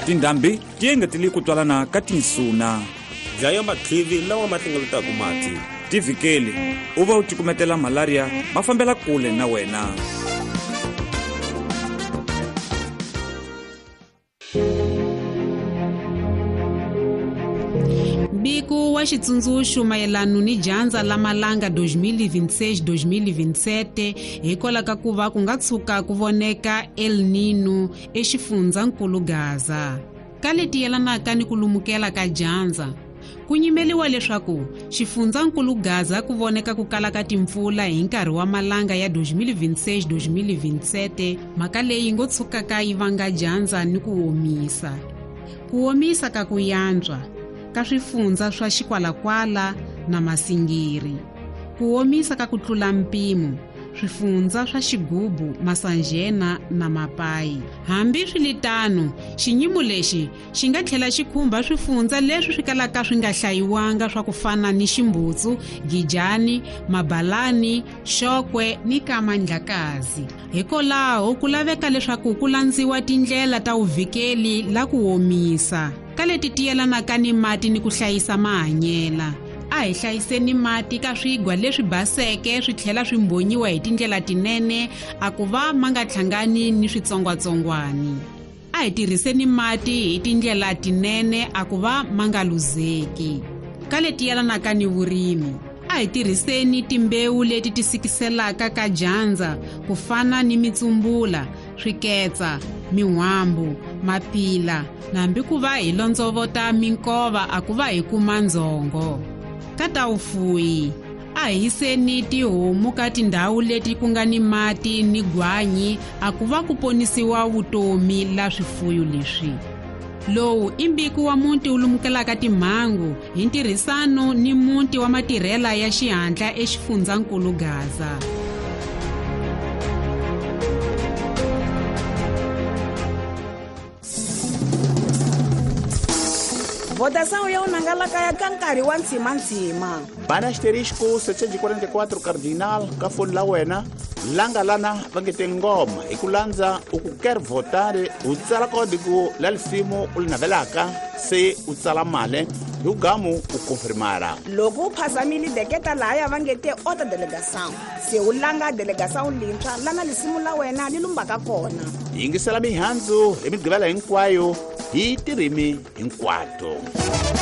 tindhambi ti engetele ku twalana ka tinsuna. Dlaya matlhivi lawa ma hlengeletaka mati. Tivikeli u va u tikumetela malaria ma fambela kule na wena. Biku wa xitsundzuxo mayelano ni dyandza la malanga 2026-2027 hikwalaho ka ku va ku nga tshuka ku voneka El Nino exifundzhankulu Gaza. Ka leti yelanaka ni ku lumukela ka dyandza, ku nyimeliwa leswaku xifundzhankulu Gaza ku voneka ku kala ka timpfula hi nkarhi wa malanga ya 2026-2027, mhaka leyi ngo tshukaka yi vanga dyandza ni ku omisa. Ku omisa ka ku yantswa ka swifundza swa xikwalakwala na masingiri, ku omisa ka ku tlula mpimo, swifundza swa xigubu, masanjena na mapayi. Hambi swilitano, xinyimo lexi xi nga tlhela xi khumba swifundza leswi swi kalaka swi nga hlayiwanga swa ku fana ni Ximbutsu, Gijani, Mabalani, Xokwe ni Kamandlakazi. Hikwalaho ku laveka leswaku ku landziwa tindlela ta uvikeli la ku omisa ka leti tiyelanaka ni mati ni ku hlayisa mahanyela. A hi hlayiseni mati ka swigwa leswi baseke swi tlhela swi mbonyiwa hi tindlela tinene a ku va ma nga hlangani ni switsongwatsongwani. A hi tirhiseni mati hi tindlela tinene a ku va ma nga luzeki. Ka leti yelanaka ni vurimi, a hi tirhiseni timbewu leti ti sikiselaka ka dyandza ku fana ni mitsumbula, swiketsa, mihwambu, mapila, na hambi ku va hi londzovota minkova a ku va hi kuma ndzongo. Ka ta ufuyi, a hi yiseni tihomu ka tindhawu leti ku nga ni mati ni gwanyi a ku va ku ponisiwa vutomi la swifuyo leswi. Lowu i mbiku wa muti wu lumukelaka timhangu hi ntirhisano ni muti wa matirhela ya xihatla exifundzhankulu Gaza. Votação ya unangalaka ya kankari wa ntsima. Bana asterisco 744 cardinal ka foni la wena langa lana va nge te ngoma hi ku landza u ku quer votare u tsala código la lifimo u li navelaka se u tsala male hi gamu u confirmara. Loko u phasamile deketa laya va nge te ota delegação se u langa delegação lintshwa lana lisimu la wena li lumbaka kona. Yingisela mihandzu hi migqivela hinkwayo hi tirimi hinkwato.